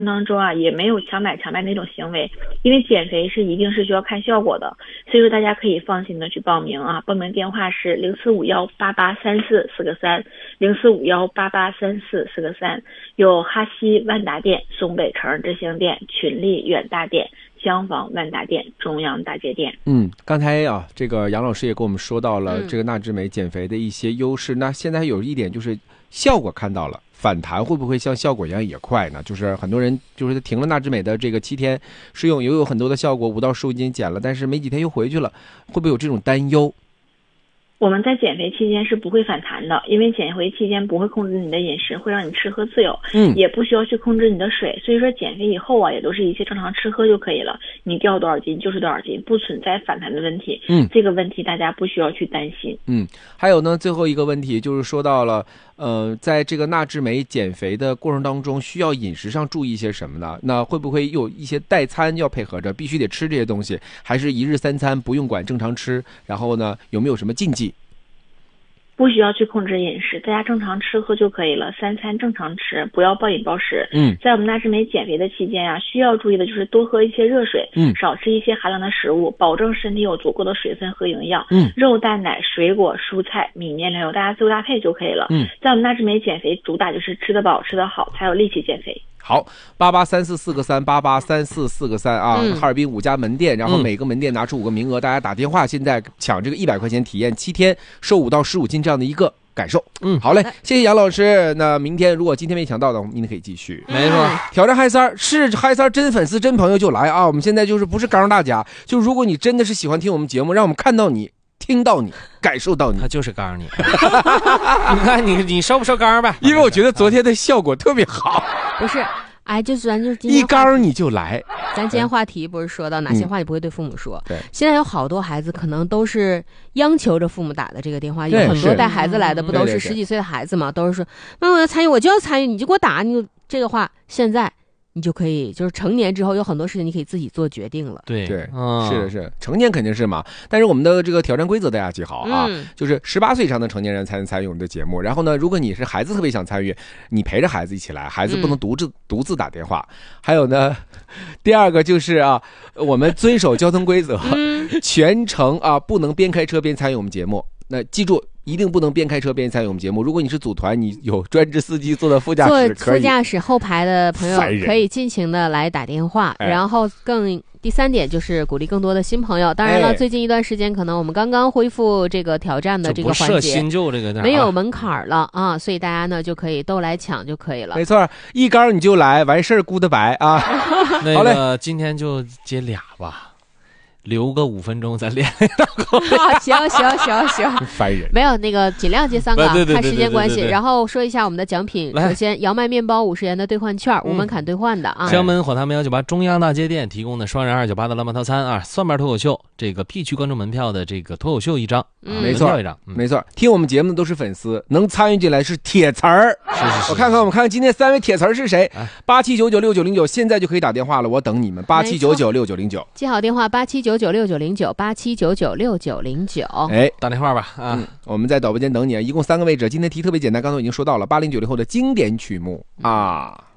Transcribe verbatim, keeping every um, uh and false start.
当中啊，也没有强买强卖那种行为，因为减肥是一定是需要看效果的，所以说大家可以放心的去报名啊。报名电话是零四五幺八八三四四个三，零四五幺八八三四四个三，有哈西万达店、松北城振兴店、群力远大店、江坊万达店、中央大街店。 嗯，刚才啊，这个杨老师也跟我们说到了这个纳智美减肥的一些优势。嗯、那现在有一点就是效果看到了，反弹会不会像效果一样也快呢？就是很多人就是停了纳智美的这个七天试用，也有很多的效果，五到十五斤减了，但是没几天又回去了，会不会有这种担忧？ 我们在减肥期间是不会反弹的，因为减肥期间不会控制你的饮食，会让你吃喝自由，嗯，也不需要去控制你的水，所以说减肥以后啊，也都是一切正常吃喝就可以了，你掉多少斤就是多少斤，不存在反弹的问题，嗯，这个问题大家不需要去担心。 嗯，还有呢，最后一个问题就是说到了，呃，在这个纳智美减肥的过程当中，需要饮食上注意一些什么呢？那会不会有一些代餐要配合着，必须得吃这些东西，还是一日三餐不用管正常吃？然后呢，有没有什么禁忌？ 不需要去控制饮食，大家正常吃喝就可以了，三餐正常吃，不要暴饮暴食。嗯，在我们纳智美减肥的期间啊，需要注意的就是多喝一些热水，嗯，少吃一些寒凉的食物，保证身体有足够的水分和营养。嗯，肉蛋奶、水果、蔬菜、米面粮油，大家自由搭配就可以了。嗯，在我们纳智美减肥主打就是吃得饱、吃得好，才有力气减肥。 好，八八三四四个三，八八三四四个三啊！嗯、哈尔滨五家门店，然后每个门店拿出五个名额，嗯、大家打电话，现在抢这个一百块钱体验七天，瘦五到十五斤这样的一个感受。嗯，好嘞，谢谢杨老师。那明天如果今天没抢到的，我们明天可以继续。 没错， 挑战嗨三儿是嗨三儿真粉丝真朋友就来啊！我们现在就是不是刚大家，就如果你真的是喜欢听我们节目，让我们看到你。听到你，感受到你， 他就是刚你。你看你，你收不收刚呗？ 因为我觉得昨天的效果特别好。 不是，哎，就是咱就是今天一刚你就来。 咱今天话题不是说到哪些话你不会对父母说？对、嗯，现在有好多孩子可能都是央求着父母打的这个电话，有很多带孩子来的，不都是十几岁的孩子嘛？都是说，妈，我要参与，我就要参与，你就给我打，你就这个话现在。你就可以，就是成年之后有很多事情你可以自己做决定了。 对对，嗯、是的是，成年肯定是嘛。但是我们的这个挑战规则大家记好啊，嗯、就是十八岁以上的成年人才能参与我们的节目。然后呢，如果你是孩子特别想参与，你陪着孩子一起来，孩子不能独自、嗯、独自打电话。还有呢，第二个就是啊，我们遵守交通规则，嗯、全程啊不能边开车边参与我们节目。那记住。一定不能边开车边参与我们节目。如果你是组团，你有专职司机坐在副驾驶， 坐副驾驶后排的朋友可以尽情的来打电话。哎、然后更第三点就是鼓励更多的新朋友。当然了，哎、最近一段时间可能我们刚刚恢复这个挑战的这个环节， 不设新旧这个没有门槛了啊，所以大家呢就可以都来抢就可以了。 没错，一刚你就来，完事儿 goodbye 啊。 那个今天就接俩吧。留个五分钟咱练啊，行行行行， 烦人。 没有那个尽量接三个，看时间关系。然后说一下我们的奖品，首先姚麦面包五十元的兑换券，无门槛兑换的啊。 江门火炭门幺九八中央大街店提供的双人二九八的浪漫套餐啊，蒜瓣脱口秀这个 P 区观众门票的这个脱口秀一张， 嗯、没错一张，嗯、没错。听我们节目的都是粉丝，能参与进来是铁词儿。 是是是， 我看看，我们看看今天三位铁词儿是谁？八七九九六九零九，现在就可以打电话了，我等你们。八七九九六九零九， 记好电话八七九九六九零九八七九九六九零九。 哎， 打电话吧啊、嗯！ 我们在导播间等你，一共三个位置。今天题特别简单，刚才已经说到了八零九零后的经典曲目啊。